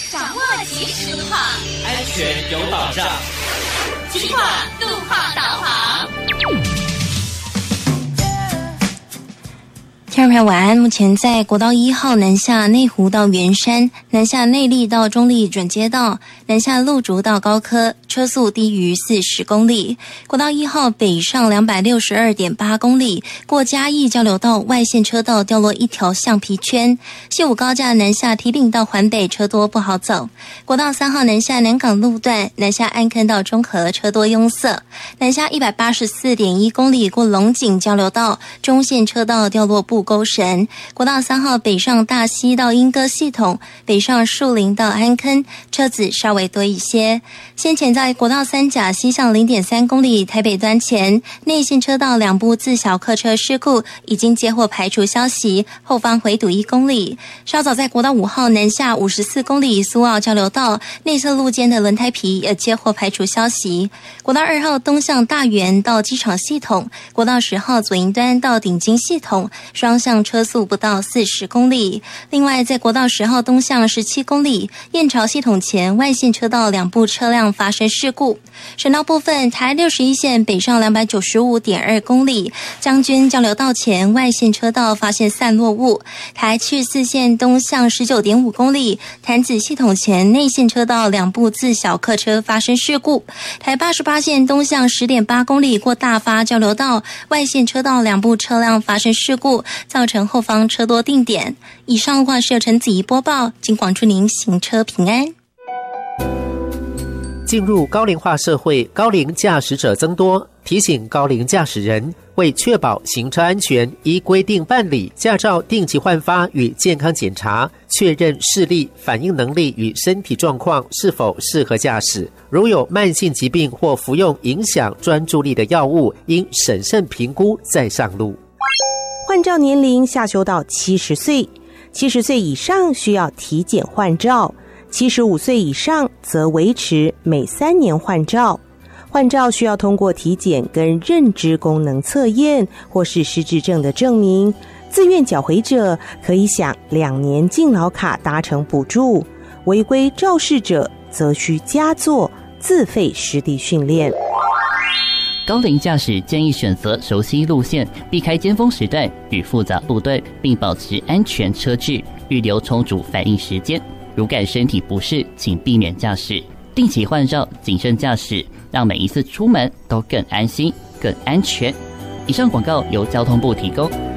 掌握即时路况， 安全有保障。 情况路况导航。 听众朋友晚安，目前在国道1号南下内湖到圆山，南下内壢到中壢转接道，南下路竹到高科，车速低于40公里。国道1号北上 262.8 公里，过嘉义交流道外线车道掉落一条橡皮圈。西武高架南下堤顶到环北车多不好走。国道3号南下南港路段，南下安坑到中和车多拥塞。南下 184.1 公里过龙井交流道，中线车道掉落布沟神。国道3号北上大溪到莺歌系统，北上树林到安坑，车子稍微多一些。先前在国道3甲西向 0.3 公里台北端前，内线车道2部自小客车事故已经接获排除消息，后方回堵1公里。稍早在国道5号南下54公里苏澳交流道内侧路肩的轮胎皮也接获排除消息。国道2号东向大园到机场系统，国道10号左营端到顶金系统，双向车速不到40公里。另外在国道10号东向17公里燕巢系统前外线车道2部车辆发生事故。省道部分，台61线北上 295.2 公里将军交流道前外线车道发现散落物。台74线东向 19.5 公里潭子系统前内线车道2部自小客车发生事故。台88线东向 10.8 公里过大发交流道外线车道2部车辆发生事故，造成后方车多定点。以上路况是由陈子怡播报，仅广祝您行车平安。 进入高龄化社会，高龄驾驶者增多，提醒高龄驾驶人为确保行车安全，依规定办理驾照定期换发与健康检查，确认视力、反应能力与身体状况是否适合驾驶。如有慢性疾病或服用影响专注力的药物，应审慎评估再上路。 换照年龄下修到70岁，70岁以上需要体检换照，75岁以上则维持每3年换照。换照需要通过体检跟认知功能测验或是失智症的证明，自愿缴回者可以享2年敬老卡达成补助，违规肇事者则需加做自费实地训练。 高龄驾驶建议选择熟悉路线，避开尖峰时段与复杂路段，并保持安全车距，预留充足反应时间。如感身体不适，请避免驾驶，定期换照，谨慎驾驶，让每一次出门都更安心、更安全。以上广告由交通部提供。